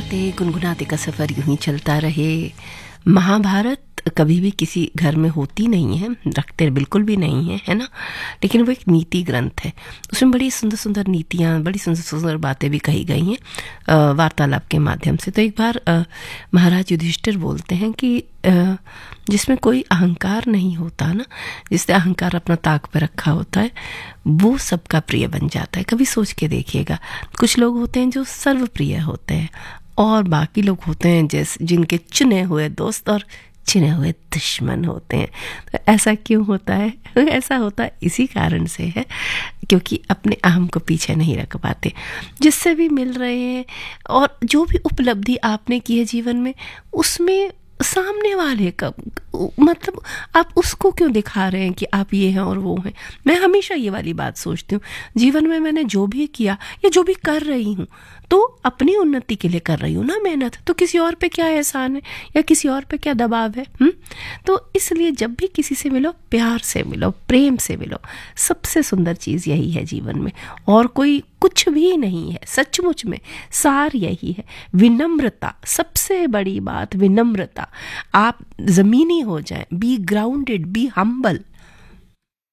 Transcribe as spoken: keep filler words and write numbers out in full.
गाते गुनगुनाते का सफ़र यूं ही चलता रहे। महाभारत कभी भी किसी घर में होती नहीं है, रखते बिल्कुल भी नहीं है, है ना, लेकिन वो एक नीति ग्रंथ है। उसमें बड़ी सुंदर सुंदर नीतियाँ, बड़ी सुंदर सुंदर बातें भी कही गई हैं वार्तालाप के माध्यम से। तो एक बार आ, महाराज युधिष्ठिर बोलते हैं कि आ, जिसमें कोई अहंकार नहीं होता ना, जिसने अहंकार अपना ताक पर रखा होता है, वो सबका प्रिय बन जाता है। कभी सोच के देखिएगा, कुछ लोग होते हैं जो सर्वप्रिय होते हैं और बाकी लोग होते हैं जैसे जिनके चुने हुए दोस्त और चुने हुए दुश्मन होते हैं। तो ऐसा क्यों होता है? ऐसा होता है इसी कारण से है क्योंकि अपने अहम को पीछे नहीं रख पाते। जिससे भी मिल रहे हैं और जो भी उपलब्धि आपने की है जीवन में, उसमें सामने वाले का मतलब आप उसको क्यों दिखा रहे हैं कि आप ये हैं और वो हैं। मैं हमेशा ये वाली बात सोचती हूँ, जीवन में मैंने जो भी किया या जो भी कर रही हूँ तो अपनी उन्नति के लिए कर रही हूँ ना मेहनत, तो किसी और पे क्या एहसान है या किसी और पे क्या दबाव है। हुँ? तो इसलिए जब भी किसी से मिलो, प्यार से मिलो, प्रेम से मिलो। सबसे सुंदर चीज़ यही है जीवन में, और कोई कुछ भी नहीं है। सचमुच में सार यही है, विनम्रता। सबसे बड़ी बात विनम्रता। आप ज़मीनी हो जाए, बी ग्राउंडेड, बी हम्बल।